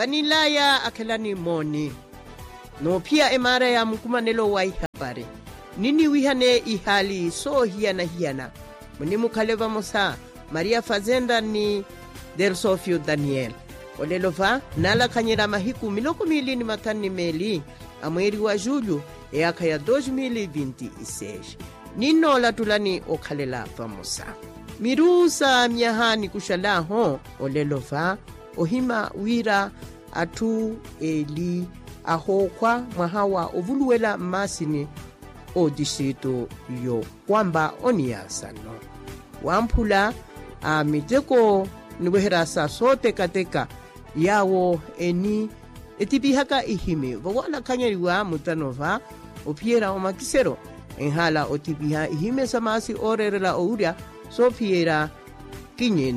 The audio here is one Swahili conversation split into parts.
vanilaya akhelani moni no pia emara ya mkumanelo wa ihabari nini wihane ihali so hiyana muni mukhaleva mosa Maria Fazenda ni Del Sofio Daniel olelova nala khanyera mahiku miloko mili ni matani meli amweri wa julho eka ya 2026 nino latulani okhalela vamosa mirusa myahani kushalaho olelova ohima wira atu eli ahokwa mwahawa ovuluwela masini o distrito yo kwamba oniyasano wamphula a miteko niweherasa sote kateka yawo eni etibihaka ihime vogola khanyeriwa mutanova opiera omakisero enhala otibiha ihime samasi orerela ouria sopiera 500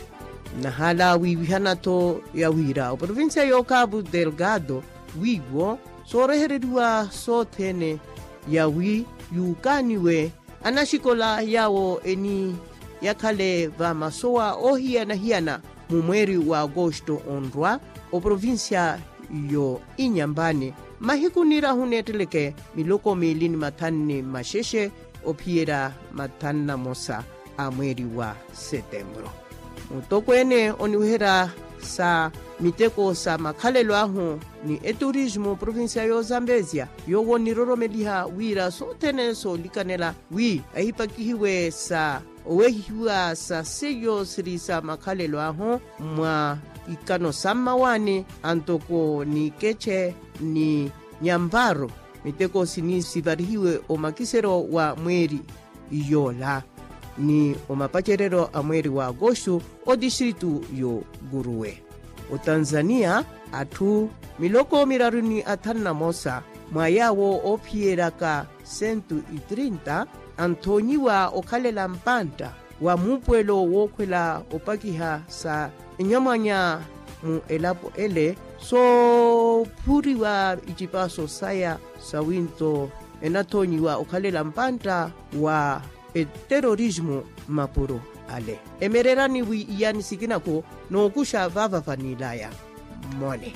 nahala wibihanato ya wira o provincia yo Cabo Delgado wigo sorehereriwa sotene yawi yukaniwe anashikola yawo eni yakhale va masoa ohiyana mumweri wa agosto onrwa o provincia yo Inhambane mahikunira huneteleke miloko milini matani masheshe opiera matana mosa a mweri wa setembro mutokwene oniwehera sa miteko sa makhalelo ahu ni eturismo provincia yo Zambezia yogo niroromeliha wira sotene so likanela wi ahipakihiwe sa owehiwa sa seyo sirisa makhalelo ahu mwa ikano samawane antoko ni keche ni nyambaro miteko sini sivarihiwe o makisero wa mweri iyola ni o mapacherero a mweri wa agosto o distritu yo Guruwe o Tanzania atu miloko miraruni atanna mosa mwayawo opieraka 130 antoniwa okhalela mpanta wa mupwelo wokhwela opakiha sa enyamanya mu elapo ele so puriwa ichipaso saya sawinto enatoniwa okhalela mpanta wa terrorismo mapuro ale emererani wi iyani sikinako no kusha vava vanilaya mone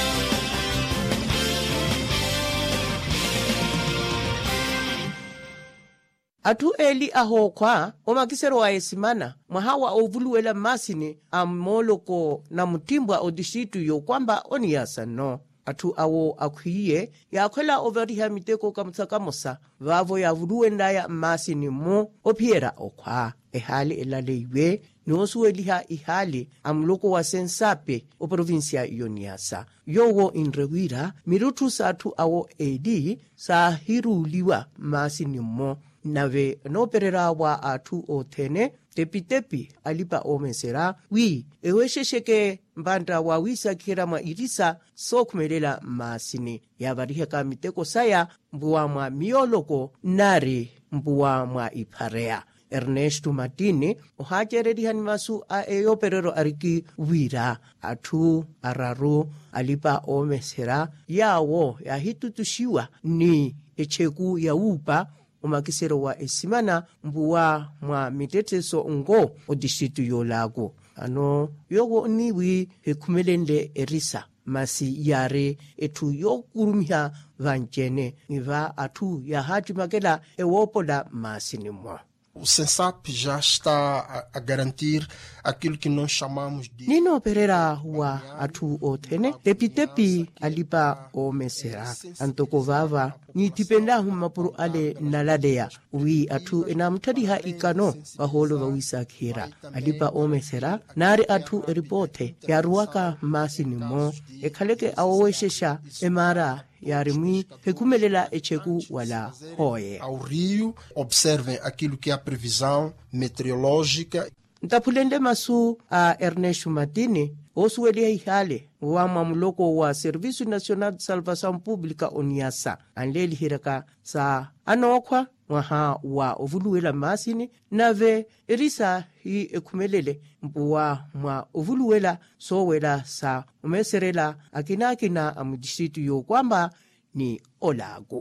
atu eli ahokwa omakisero wa esimana mwahawa ovuluwela masini amoloko na mutimbwa o distritu yo kwamba oniyasano atu awo akhiye yakhwela overiha miteko kamutsakamosa vavo yavuluwendaya masini mo opiera okhwa ehali elaleiwe noosuweliha ihali amuloko wa sensape o provincia yoniasa yowo inrewira mirutu sathu awo edi sa hiruliwa masini mo nave noperera wa athu othene tepi alipa omesera wi eweshesheke mbanda wa wisakhira mwa irisa sokhumelela masini yavariheka miteko saya mbuwa mwa mioloko nari mbuwa mwa ipharea Ernesto Martini ohachererihani masu a eyoperero ariki wira athu araru alipa omesera yawo yahitutushiwa ni echeku ya upa umakisero wa esimana mbuwa mwa miteteso ngo o distritu yo Lago ano yogo niwi hekhumelende erisa masi yare etu yokurumiha vanjene niva athu yahati makela ewopola masini mwa. O SENSAP já está a garantir aquilo que nós chamamos de... Nino perera wa atu othene tepi alipa o mesera antoko vava ni tipenda humapuru ale naladea wi atu enamtadiha ikano baholo wawisa khira alipa o mesera nari atu ripote yaruaka masini mo ekhaleke awoweshesha emara yarimi hekumelela echeku wala hoye ao rio observem aquilo que é a previsão meteorológica. Ntapulende masu a Ernesto Martini osuwelia ihale wa mamuloko wa Serviço Nacional de Salvação Pública oniasa anleli hiraka sa anokhwa mwaha wa ovuluwela masini nave erisa hi ekhumelele mpuwa mwa ovuluwela sowela sa umeserela akina amudistritu yo kwamba ni Olago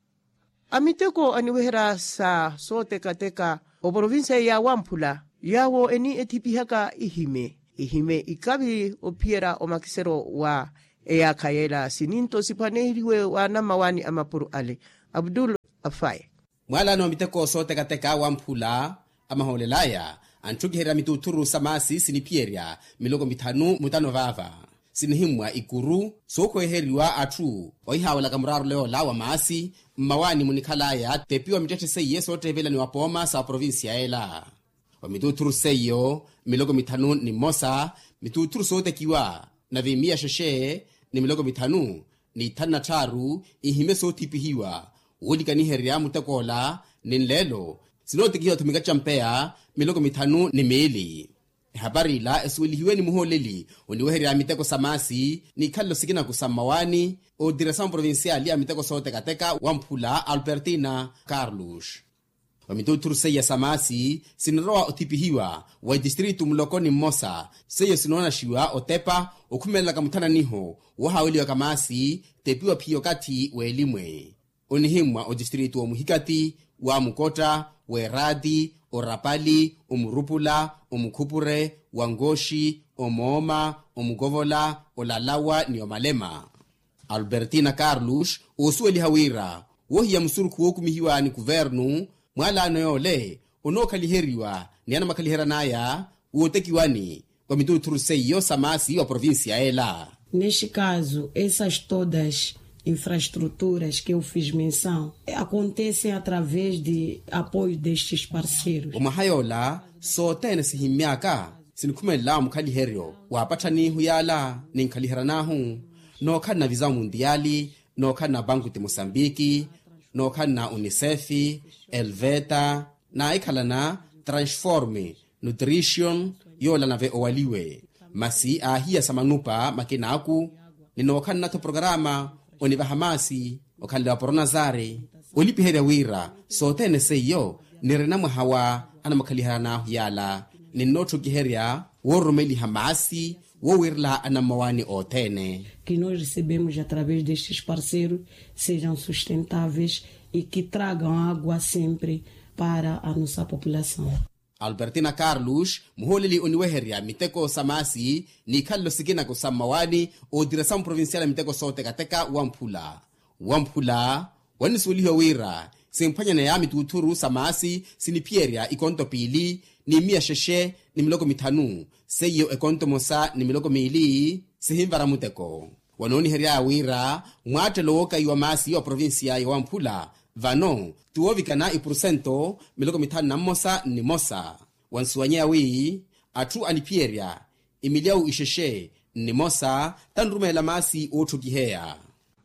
amiteko aniwehera sa sotekateka o provincia ya Wamphula yawo eni etipihaka ihime ihime ikabi opiera omakisero wa eyakayela sininto sipanehiriwe wa namawani amapuru ale Abdul Afaye mwalano miteko sote kateka wa mphula amaholelaya antukihera mituturu samasi sinipieria miloko mitano vava sinihimwa ikuru sokoeheriwa atu oihawela kamuraru leo lawa maasi mmawani munikhalaya tepiwa mitete seye sote vela ni wapoma sa provinsia ela wa mituturu seyo miloko mitano ni mosa mituturu sote kiwa na vimia sheshe ni miloko mitano ni tana taru ihime sote pihiwa ulikaniheria mutakola ninlelo sinote kiwa tumika champea miloko mitano ni mili habari la eswilihiwe ni muholeli uniweheria miteko samasi ni kallo sikina kusamawani o direction provinciale ya miteko sote kateka wa mphula Albertina Carlos wa mituturu seya samasi sinroa otipihiwa wa distritu mlokoni mosa seyo sinona shiwa otepa okumela kamutana niho wa haweli wa kamasi tepiwa pio kati wa elimwe onihimwa o distritu wa muhikati wa mukota wa radi orapali omurupula omukhupure wangoshi omooma omugovola olalawa ni omalema Albertina Carlos osueli hawira wohiya musuruku wokumihiwa ni kuvernu mwalano yole onokaliheriwa ni ana makalihera naya uotekiwani kwa mituturu seyo samasi wa província ela. Neste caso, essas todas infraestruturas que eu fiz menção acontecem através de apoio destes parceiros. Omahayola sote sihimiaka sinikumela mukaliherio wapatani huyala ninkaliheranahu no kana visa mundiali no kana banku te Mosambiki no kana UNICEF Elveta na ikalana Transforme Nutrition yola na ve owaliwe masi ahia samanupa makinaku ninokana to programa oniva hamasi okhalwa poronazare olipiheria wira sote seyo nirenamwa hawa ana makalihana huyala ninnoto giheria worumeli hamasi wowirla ana mawani otene que nós recebemos através destes parceiros sejam sustentáveis e que tragam água sempre para a nossa população. Albertina Carlos muholeli oniweheria miteko samasi ni kallo sikina kusamawani o direction provinciale miteko sote kateka wampula wanisuliho wira simpanya na yami tuturu samasi sinipieria ikonto pili ni mia sheshe ni miloko mitanu seyo ekonto mosa ni miloko mili sihimbara muteko wanoni heria wira mwate looka iwa masi wa provincia ya wampula vano tuovikana iprusento miloko mitanu na mosa ni mosa wansuwanya wii atu anipieria imiliau isheshe ni mosa tanrumela masi otukihea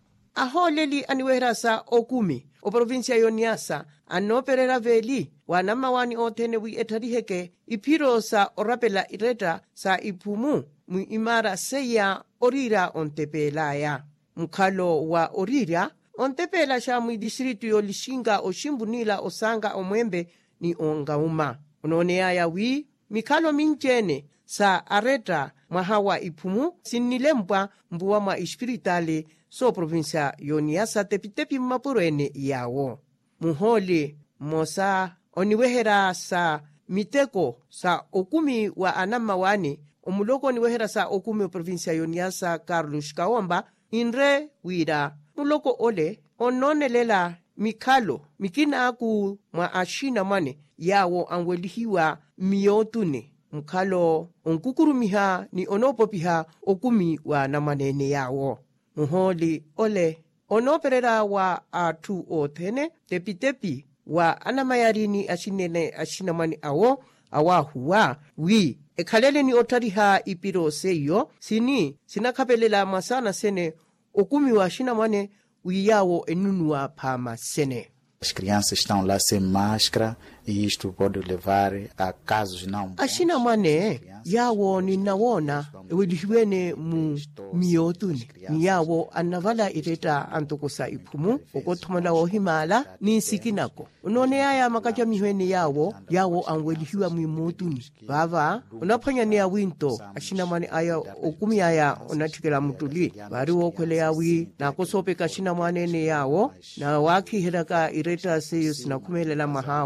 aholeli aniweherasa okumi o provincia yoniasa anoperera veli wanamawani otene wi etariheke ipiro sa orapela ireta sa ipumu mu imara seya orira ontepelaya mkhalo wa orira ontepela sha mu distritu yo lishinga oshimbunila osanga omwembe ni ongauma unoneaya wi mikhalo minjene sa areta mwahawa ipumu sinilembwa mbuwa mwa ispiritale so provincia yoniasa tepitepi mapurene yawo muholi mosa oniwehera sa miteko sa okumi wa anamawani omuloko oniwehera sa okumi wa provincia yoniasa Carlos Kaomba inre wira muloko ole ononelela mikhalo mikina aku mwa ashina mwane yawo angwelihiwa miyotune mkhalo onkukurumiha ni onopopiha okumi wa namanene yawo muholi ole onoperera wa atu othene tepitepi wa anamayarini ashinene ashinamani awo awahuwa wi ekhalele ni otariha ipiro seyo sinakhapelela masana sene okumi wa ashinamane wiyawo enunua phama sene. As crianças estão lá sem máscara e isto pode levar a casos não bons. Ashina mane yawo ninawona ewelihiwene mu miyotuni ni yawo anavala ireta antokosa ipumu okothomala ohimala ni sikinako unone aya makaja mihwene yawo angwelihiwa mu motuni bava unaphanya ni awinto ashina mane aya okumi aya onathikela mutuli bari wokhwele yawi nakosopeka ashina mane ne yawo na wakhi heraka ireta seyo sinakhumelela mahawa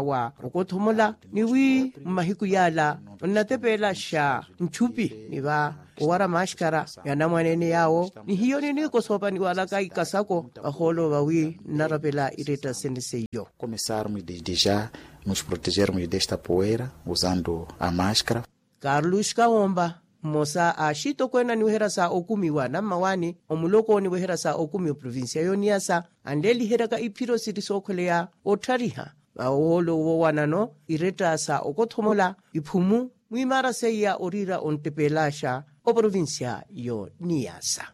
okothomola niwi mahiku yala onnatepela sha nchupi niva owara mashkara yanamwanene yawo ni hiyo nini kosopa ni walaka ikasako aholo wawi narapela ireta seneseyo. Começarmos desde já nos protegermos desta poeira usando a máscara. Carlos Kaomba mosa ashito kwena ni wehera sa okumi wana mawani omuloko ni wehera sa okumi o provincia yoniasa andeli heraka ipiro sirisokolea otariha aholo wo wanano ireta sa okothomola iphumu muimara seya orira ontepelasha o provincia yo niasa.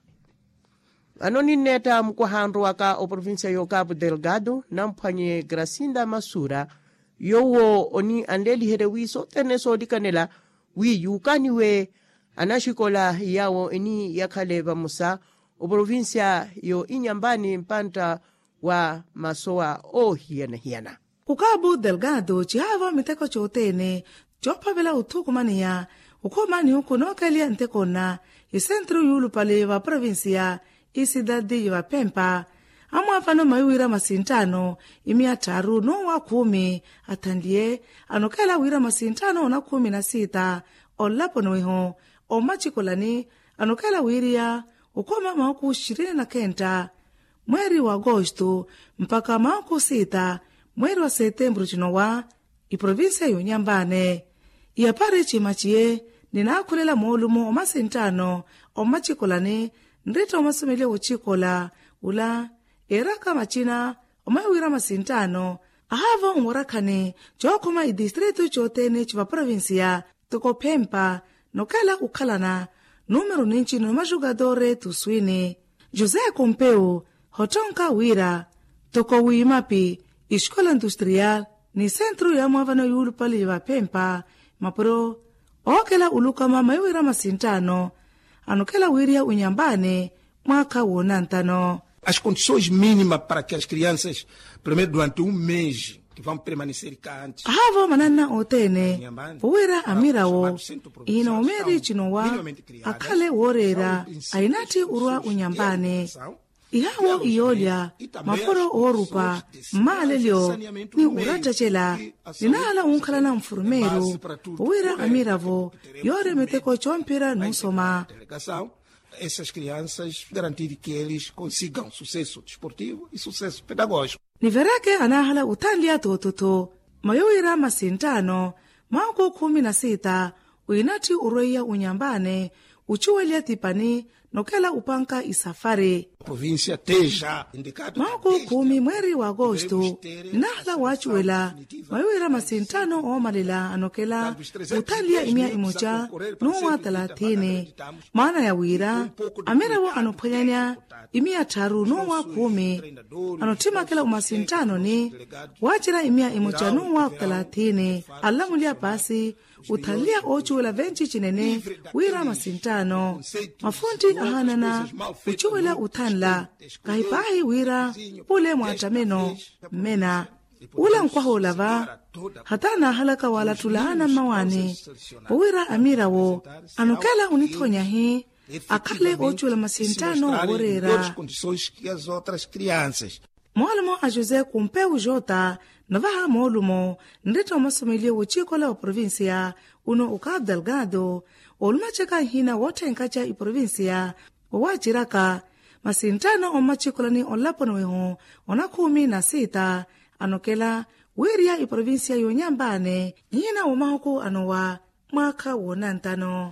Anoni neta mkuhanro waka o provincia yo Cabo Delgado nampanye Gracinda Masura yowo oni andeli herewiso teneso dikanela wi yukaniwe anashikola yawo eni yakaleva musa o provincia yo Inhambane mpanta wa masoa o hiana. Ku Cabo Delgado chihava miteko chotene chopavela uthukumaniya ukhomani ukunokelia ntekona isentro yulu pale wa provincia isidadi ya Pemba amwafano maiwira masintano imiataru no wa 10 atandie anokela wira masintano na 16 olaponoeho omachikolani anokela wiria ukoma maku 29 mweri wa Agosto mpaka maku 6 mweri wa Setembro chinowa iprovinsia yonyambane iyapare chimachie ninakulela molumo omasintano omachikolani ndreta omasomele uchikola ula eraka machina omaiwira masintano ahava umurakane chokoma idistrito chotene chiva provincia toko Pemba nokela ukhalana numero ninchi no majugadore tuswini José Compeu hotonka wira toko wimapi escola industrial ni centro ya mwavano yulu pali wa Pemba mapro okela ulukama maiwira masintano anokela wiria Inhambane mwaka wonantano. As condições mínimas para que as crianças, primeiro durante mês, que vão permanecer cá antes. Havo manana otene, uwira amirawo, ina omeri chinowa, akale worera, ainati urwa Inhambane. Ihawo iolya, maforo orupa, maalelio, ni uratachela, ninala unkalana mfurumeru, uwira amiravo, yore meteko chompira nusoma. Essas crianças garantir que eles consigam sucesso desportivo e sucesso pedagógico. Niverake anahala utandia tototo, mayoira masintano, mako 16, uinati uroia Inhambane, uchuwelia tipani, nokela upanka isafari. Província teja indicado mako 10 mweri wa Agosto nahala wachuwela mayoira masintano omalila anokela utalia imia imoja nuwa 30 maana ya wira amirawo anophonyanya imia 5 nuwa 10 anotima kela umasintano ni wachira imia imoja nuwa 30 alamulia basi utalia ochuwela venchi chinene wira masintano mafunti ahanana uchuwela utanla kahipahi wira ule mwatameno mena ula nkwaho lava hatana halaka wala tulahana mawani wira amirawo anokela unithonya hi akale ochuwela masintano worera mwalimo a José Compeu Jota navaha molumo ndeta masomeli uchikola wa provincia uno u Cabo Delgado olumacheka hina wote nkacha i provincia wawachiraka masintano omachikolani olaponoweho ona 16 anokela wiria i provincia yonyambane hina omahuku anowa mwaka wonantano.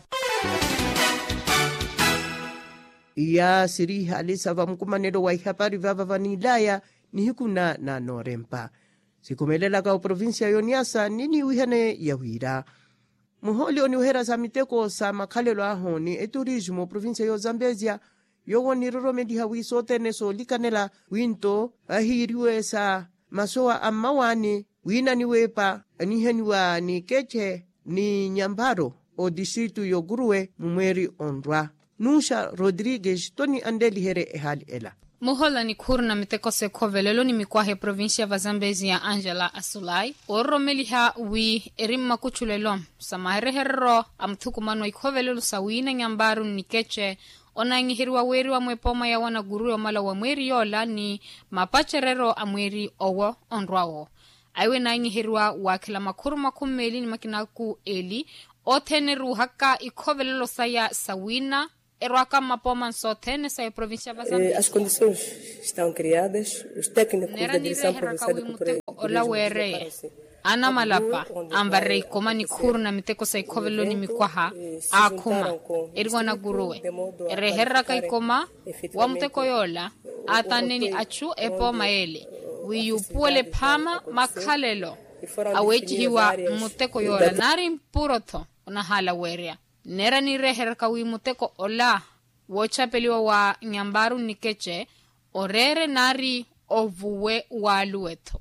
Ya siri halisa va mkumanero wa ihapari vava vanilaya ni hikuna na norempa. Sikumelela ka provincia yoniasa nini wihane ya wira. Muholi oni uhera sa miteko sa makhalelo aho ni eturismo provincia yo Zambezia yogo niroromedi hawiso teneso likanela winto ahiriwe sa masoa amawani wina niwepa aniheniwa ni keche ni nyambaro o distritu yo Guruwe mumweri onrwa. Nusha Rodrigues toni andeli here ehali ela. Muhola ni kurna miteko se kovelelo ni mikwahe provincia va Zambezia Angela Asulai. Oromeliha wi erimma kuchulelom. Samahereherro amthukumano ikovelelo sa wina nyambaru nikeche. Ona ngihirwa weri wa mwepoma ya wana Guruwe mala wa mweri yola ni mapacherero amweri owo onrwawo. aiwe na ingihirwa wakila makuru makumeli ni makinaku eli oteneru haka ikhovelelo saya sawina erwaka mapoma sotene sa província Vazambe. As condições estão criadas, os técnicos da Direção Provincial de Cultura olawere ana malapa ambare koma ni khuru na miteko sa ikhovelo ni mikwaha akhuma erigwana guruwe ereherra kai koma wa muteko yola ataneni achu epo maele wiyupuele phama makhalelo awejiwa muteko yola nari mpurotho na hala weria nera ni reherra kawi muteko ola wochapeliwa wa nyambaru nikeche orere nari ovuwe walueto.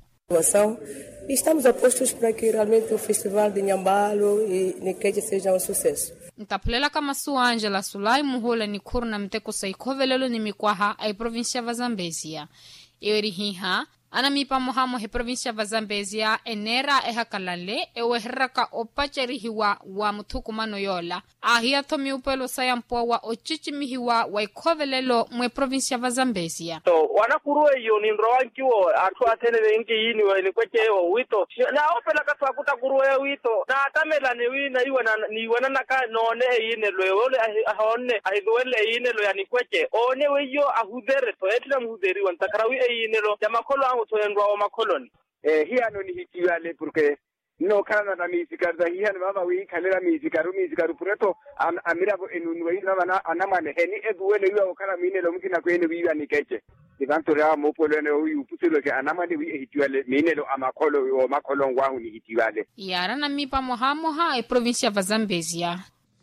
E estamos apostos para que realmente o Festival de Nhambalo e Nikeche seja um sucesso. Ntapulela kama Su Angela Sulai muhula ni khuru na mteko sa ikhovelelo ni mikwaha ai província Vazambezia. Eurihiha anamipa mohamo he província Vazambezia enera ehakalale eweheraka opacherihiwa wa muthukumano yola ahia thomi upelo sayampoa wa ochichimihiwa wa ikhovelelo mwe província Vazambezia. So wanakuruwe yo ni nroankiwo atu atenele inki yini wa ilikweche wa wito na opela katwa kuta kuruwe wito na atamela ni wina iwa naka none yine lwe ahone ahidwele yine lo yanikweche one weyo ahudere to etla muhuderi wantakarawi yine lo yamakolo toendwa wa makoloni hiano ni hitiwale porque no kana na mizika za hiano mama wi kanela mizika rupureto amira enunwa ina anamane heni edwele yu kana mine lo mukina kwene wi anikeche ivanto ya mopolo ne wi upuselo ke anamane wi hitiwale mine lo amakolo o makolon wangu ni hitiwale yara na mipa mohamoha e província Vazambezia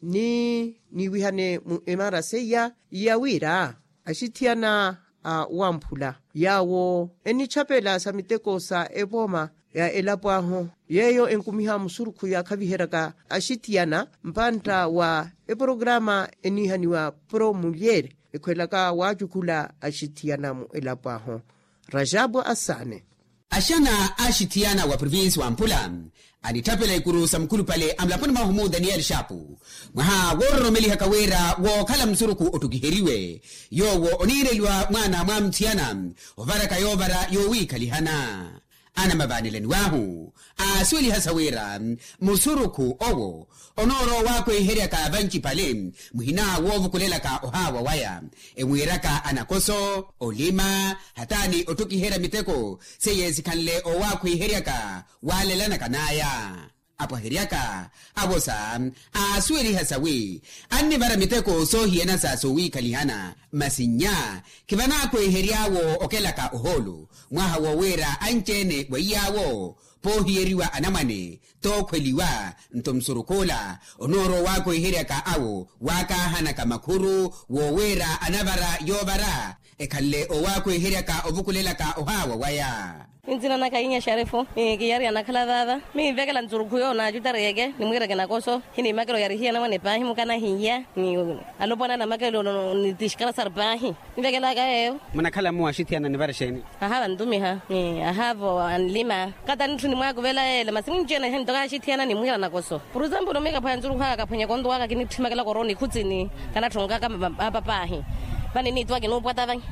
ni wihane emara seya yawira ashitiana wamphula yawo enichapela sa miteko sa eboma ya elapwaho yeyo enkumiha musurukhu ya khaviheraka ashitiana mpanta wa programa enihaniwa pro mulher ekhwelaka wajukula ashitiana mu elapwaho Rajabu Asane ashana ashitiana wa province wa Mpula anitapela ikurusa mkulu pale amlaponi mahumu Daniel Shapu mwaha woro meli hakawera wo kala msuruku otukiheriwe yowo onirelwa mwana mwamtiana ovaraka yovara yowi kalihana ana mabanileni wahu asweli hasawera musuruku owo onoro wakwe heria ka vanchi pale muhina wovu kulela ka ohawa waya emwiraka anakoso olima hatani otukihera miteko seyezi kanle owakwe heria ka walelana kanaya apo heriaka abosa asweli hasawi anni bara miteko so hiena sa so wi kalihana masinya kivana kwe heriawo okelaka oholu mwaha wowera anchene wayawo pohiriwa anamane tokweliwa ntomsurukola onoro wako heriaka awo waka hana kamakuru wowera anavara yovara ekalle owako heriaka ovukulelaka ohawa waya Inzina na kainya sharefo kiyari anakala dada mi vekala nzurukuyo na jutarege ni mwira gena koso hini makero yari hiya na wane pahi mukana hiya ni alopona na makero ni tishkala sarbahi ni vekala gaeo manakala muwa shitiana ni varasheni aha ndumi ha ahavo anlima kata ntuni mwa kuvela ele masimu njena hen toka shitiana ni mwira na koso for example meka pa nzuruka ka phonya kondo waka kini thimakela koroni khutsini kana thonga ka papahi bani ni twake no pwata bang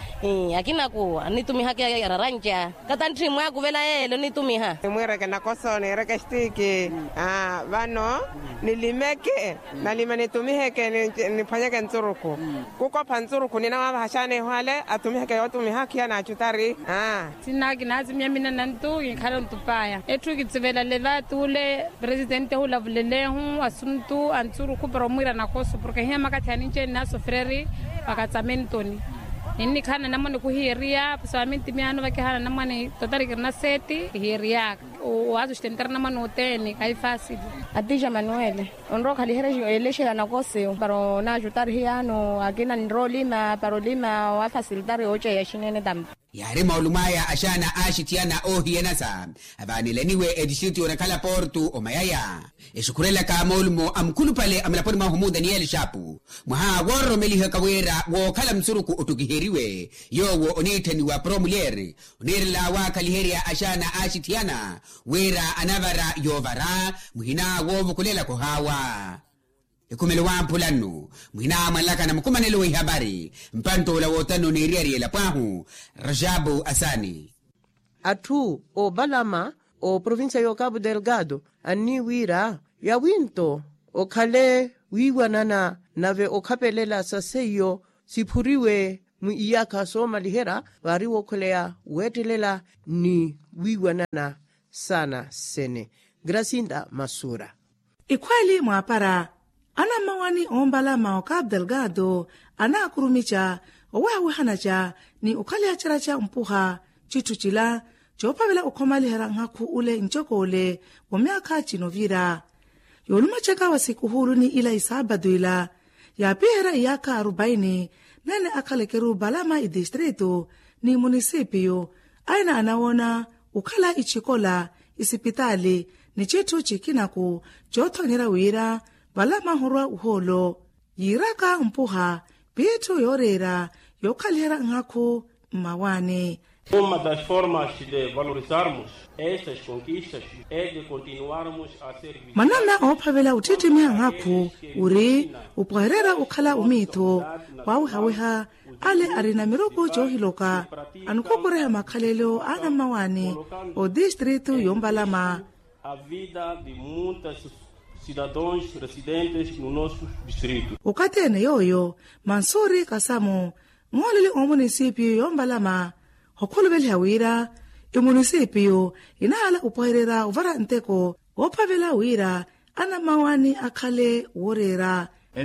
akina ku nitumiha ke ya ranja kata ntimwa kuvela ele nitumiha mwere kana koso ne reke stiki vano nilimeke nalima nitumihe ke nifanye ke nzuruku kuko panzuruku nina wabashane hwale atumihe ke yotumiha kia na chutari sinagi nazimya mina nantu ikhalo ntupaya etu kitsivela leva tule presidente hula vulelehu asuntu anzuruku pero mwira na koso porque hema kathani nje naso freri pakatsamentoni inni khana namane kuhiria pasamenti miano vakehana namane totari kirna seti hiria o asustentara namane otene kai fácil Adija Manuel onro khalihera eleshela na koseo pero na jutar hiano agina nrolima parolima wa facilitar oche ya shinene dam yare maulumaya ashana ashitiana ohienasa abanileniwe edishiti onakala portu omayaya eshukurela ka maulumo amkulu pale amlaponi mahumu Daniel Shapu mwaha woro meli hakawera wo kala msuruku otukiheriwe yowo oniteni wa promulieri onirela wa kaliheria ashana ashitiana wera anavara yovara muhina wovu kulela kohawa ikumele wa mpulanu mwina malaka na mkumanelo wa habari mpanto la wotano ni riari la pahu Rajabu Asani atu o balama o provincia yo Cabo Delgado ani wira ya winto o khale wiwanana nave o khapelela saseyo sipuriwe mu iyaka soma lihera wari wo kholea wetelela ni wiwanana sana sene. Gracinda Masura. Ikweli mwapara ana mawani ombala mao Cabo Delgado ana kurumicha owewe hanacha ni ukali acharacha mpuha chichuchila chopavela ukomali heranghaku ule nchoko ule umeaka chinovira yolumacheka wa siku hulu ni ila isabadu ila ya pihera iyaka 40 nene akalekeru balama idistrito ni munisipio aina anawona ukala ichikola isipitali ni chitu chikinaku chotonyera wira balama hurwa uholo yiraka mpuha pitu yorera yokalihera nghaku mawani. Uma das formas de valorizarmos estas conquistas é de continuarmos a ser manana ophavela utitimia nghaku uri upoherera ukhala umito wauhaweha ale arina miroko johiloka anukokoreha makhalelo ana mawani o distrito yombalama. A vida de muitos cidadãos residentes no nosso distrito. Ukatene yoyo Mansuri Kasamo ngolele o munisipio yombalama hokolubeli hawira munisipio inahala upoherera uvara nteko opavela wira ana mawani akhale worera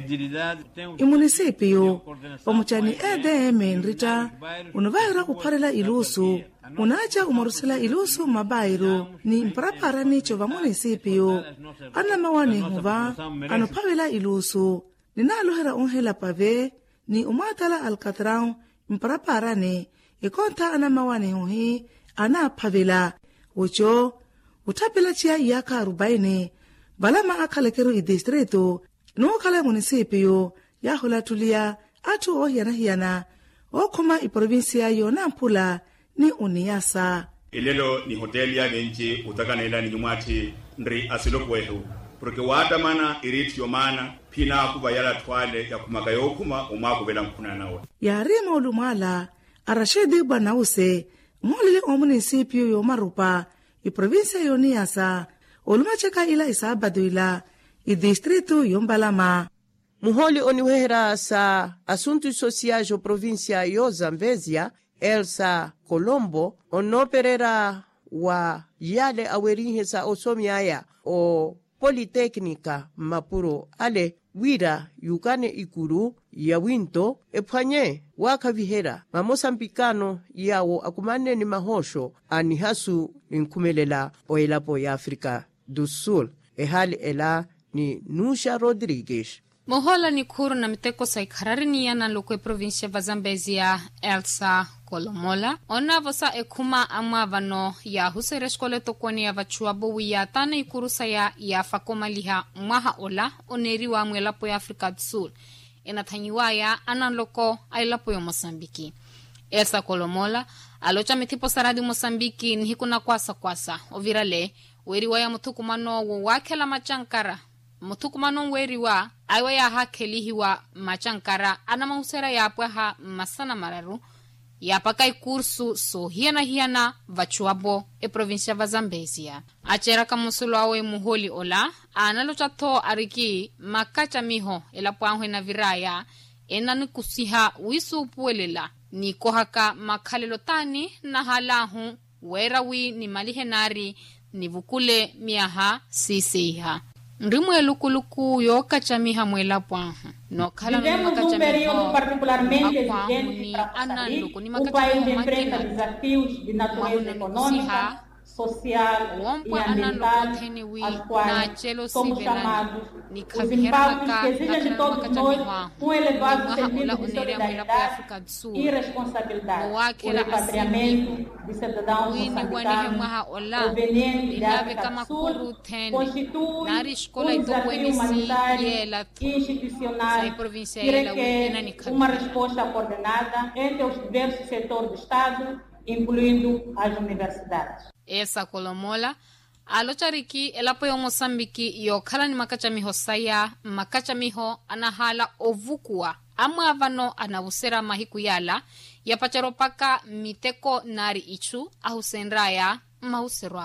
munisipio omuchani EDM nrita unuvahira kupharela ilusu unacha umarusela ilusu mabairo ni mparapara nicho va munisipio ana mawani huva anupavela ilusu ninalohera unhela pave ni umatala Alcatrão mparapara ni ikonta ana mawani huhi ana pavela ucho utapela chia iyaka 40 balama akalekeru idistrito nukala munisipio yahola tulia atu hiana okuma iprovinsia yo nampula ni uniasa. Ilelo ni hoteli ya genji utakanela ni nyumati ndri asilokwehu porque watamana iriti yomana pina kubayala twale ya kumagayo kuma umakubela mkuna nawe yarima olumala arashidi banause ngolile omunisipio yo marupa iprovinsia yo niasa olumacheka ila isabadu ila idistrito yombalama. Muholi oniwehera sa assuntos sociais o província yo Zambezia Elsa Colombo onoperera wa yale awerinhe sa osomiaya o Politécnica Mapuro ale wira yukane ikuru ya winto ephwanye wakavihera mamosambikano yawo akumane ni mahosho anihasu nkhumelela oelapo ya Afrika do Sul ehali ela ni Nusha Rodrigues. Mohola ni kuru na miteko sa ikhararinia na lokwe provincia va Zambezia Elsa Colomola. Ona vosa ekuma amavano ya husere skole tokoni ya vachuabo wia tana ikuru sa ya fakoma liha maha ola oneri wa mwelapo ya Afrika do Sul. Enathanyiwa ya analoko ailapo ya Mosambiki. Elsa Colomola alocha mitipo saradi Mosambiki nihikuna kwasa ovirale weriwa ya mutukumano wakela machankara mutukumano weriwa aiwa ya hakelihiwa machankara ana mahusera ya apweha masana mararu ya pakai kursu so hiana vachuabo provincia va Zambezia achera kamusulo awe muholi ola analocha to ariki makacha miho elapwahwe na viraya enani kusiha wisu puelela ni kohaka makhalelo tani na halahu werawi ni malihenari ni vukule miaha sisiha ndimwe lukuluku yo kachamiha mwela pwaha no khala no makachamiha particularmente exigente para sair o país enfrenta desafios de natureza econômica, social e ambiental, aos quais somos chamados os impactos que exigem de todos nós um elevado sentido de solidariedade e responsabilidade. O repatriamento de cidadãos moçambicanos provenientes da África do Sul constitui desafio humanitário e institucional que requer uma resposta coordenada entre os diversos setores do Estado, incluindo as universidades. Esa Colomola alochariki elapo yo Mosambiki yo khala ni makachamiho saya makachamiho anahala ovukua amwavano anavusera mahiku yala yapacharopaka miteko nari ichu ahusenraya mahuserwaya.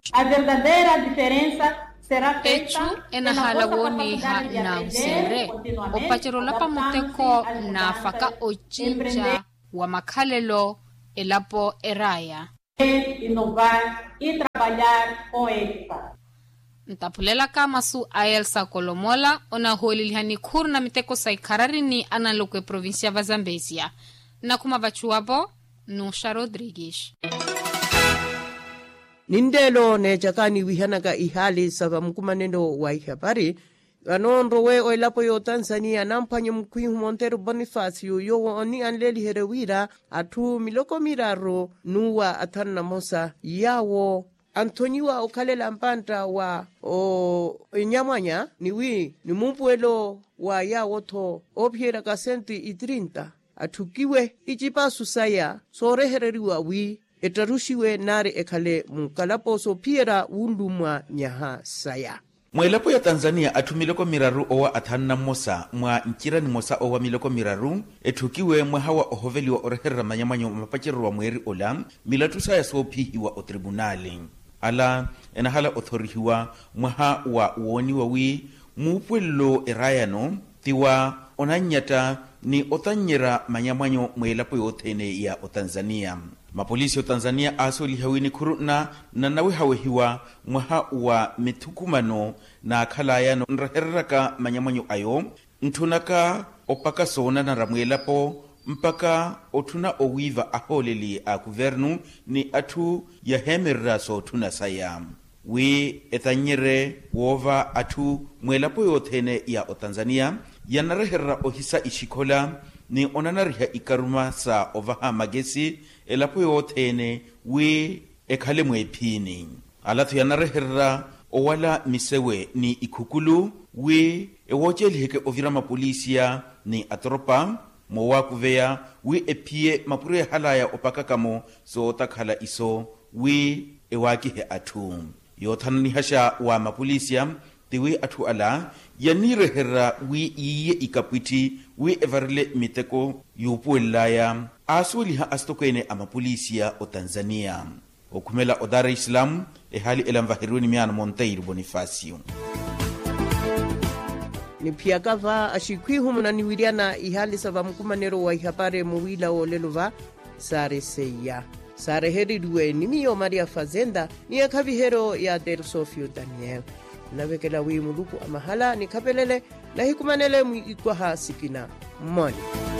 A verdadeira diferença será feita echu enahala woni ha na usere opacherola pamuteko na faka ochinja wa makhalelo elapo eraya inovar e trabalhar com ética. Ntapulela kama su Aelsa Kolomola ona holilihani khurna miteko saikararini analokwe provincia va Zambezia na kuma vachuabo Nusha Rodrigues. Nindelo ne jakani wihanaka ihali sava mkumanendo wa ihabari Anondo we oilapo yo Tanzania nampanyo mkwihu Montero Bonifacio yo oni anleli herewira atu miloko miraro nuwa atanna mosa yawo Antoniwa okalela mpanta wa nyamanya niwi ni mumpuelo wa yawo to opiera kasenti 30 atukiwe ichipasu saya sorehereriwa wi etarushiwe nare ekale mukalaposo piera undumwa nyaha saya. Mwelapo ya Tanzania atumileko miraru owa athanna mosa mwa nkirani mosa owa miloko miraru etukiwe mwa hawa ohoveliwa oreherera manyamanyo mapachirwa mweri ola milatusa ya sopihiwa o tribunali ala enahala othorihiwa mwaha wa uoni wawi mupwelo erayano tiwa onanyata ni otanyera manyamanyo mwelapo yothene ya o Tanzania. Mapolisi o Tanzania asolihawini kuruna na nawe hawehiwa mwaha wa mithukumano na khalayano nrahereraka manyamanyo ayo nthunaka opaka sona na ramwelapo mpaka othuna owiva aholeli a guvernu ni athu yahemerera so thuna saya wi etanyere wova athu mwelapo yothene ya o Tanzania yanareherera ohisa ishikola ni onanariha ikaruma sa ovaha magesi elapo yothene wi ekhale mwephini alathu yanareherera owala misewe ni ikhukulu wi ewoceliheke ovira mapolisia ni atropa mowa kuveya wi epie mapure halaya opakakamo so takhala iso wi ewakihe athu yothanani hasha wa mapolisia tiwi athu ala yanireherera wi iye ikapwiti wi evarile miteko yupuelaya asuliha astokwene amapolisia o Tanzania okumela o Dar es Salaam ehali elamvahiruni miana Monteiro Bonifacio ni piakava ashikwihu munaniwiriana ihali sava mkumanero wa ihapare muwila o lelova sare seya sare heriduwe ni miyo Maria Fazenda ni akavihero ya Del Sofio Daniel navekela wi muluku amahala ni kapelele na hikumanele mwikwaha sikina moni.